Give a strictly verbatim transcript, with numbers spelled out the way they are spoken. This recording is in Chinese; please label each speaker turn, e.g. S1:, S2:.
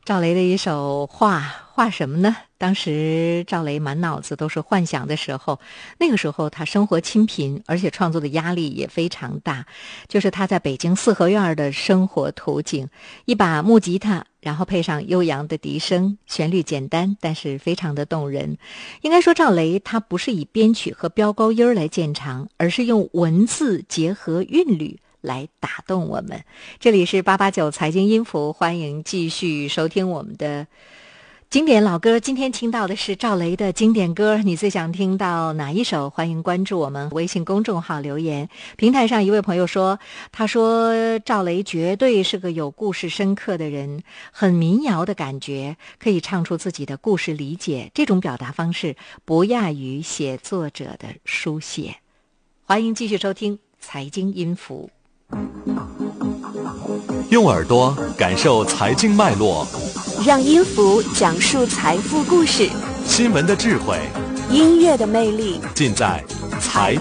S1: 赵雷的一首画，画什么呢？当时赵雷满脑子都是幻想的时候，那个时候他生活清贫，而且创作的压力也非常大，就是他在北京四合院的生活图景，一把木吉他，然后配上悠扬的笛声，旋律简单，但是非常的动人。应该说赵雷他不是以编曲和飙高音来见长，而是用文字结合韵律来打动我们。这里是八八九财经音符，欢迎继续收听我们的经典老歌。今天听到的是赵雷的经典歌，你最想听到哪一首？欢迎关注我们微信公众号留言。平台上一位朋友说，他说赵雷绝对是个有故事深刻的人，很民谣的感觉，可以唱出自己的故事理解，这种表达方式不亚于写作者的书写。欢迎继续收听财经音符，
S2: 用耳朵感受财经脉络，
S3: 让音符讲述财富故事，
S2: 新闻的智慧，
S3: 音乐的魅力，
S2: 尽在财